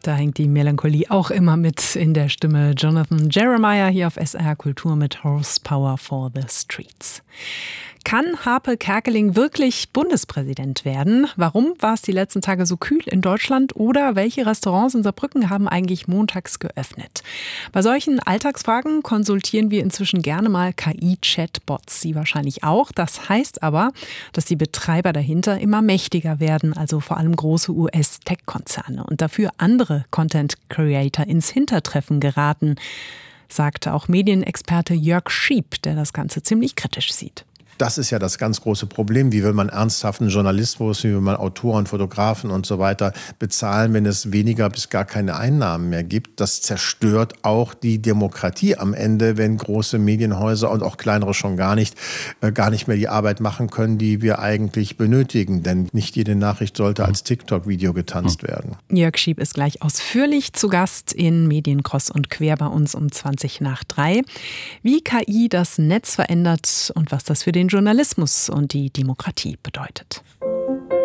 Da hängt die Melancholie auch immer mit in der Stimme. Jonathan Jeremiah hier auf SR Kultur mit Horsepower for the Streets. Kann Harpe Kerkeling wirklich Bundespräsident werden? Warum war es die letzten Tage so kühl in Deutschland? Oder welche Restaurants in Saarbrücken haben eigentlich montags geöffnet? Bei solchen Alltagsfragen konsultieren wir inzwischen gerne mal KI-Chatbots. Sie wahrscheinlich auch. Das heißt aber, dass die Betreiber dahinter immer mächtiger werden, also vor allem große US-Tech-Konzerne und dafür andere Content-Creator ins Hintertreffen geraten, sagte auch Medienexperte Jörg Schieb, der das Ganze ziemlich kritisch sieht. Das ist ja das ganz große Problem. Wie will man ernsthaften Journalismus, wie will man Autoren, Fotografen und so weiter bezahlen, wenn es weniger bis gar keine Einnahmen mehr gibt? Das zerstört auch die Demokratie am Ende, wenn große Medienhäuser und auch kleinere schon gar nicht mehr die Arbeit machen können, die wir eigentlich benötigen. Denn nicht jede Nachricht sollte als TikTok-Video getanzt werden. Jörg Schieb ist gleich ausführlich zu Gast in Medienkreuz und Quer bei uns um 3:20. Wie KI das Netz verändert und was das für den Journalismus und die Demokratie bedeutet.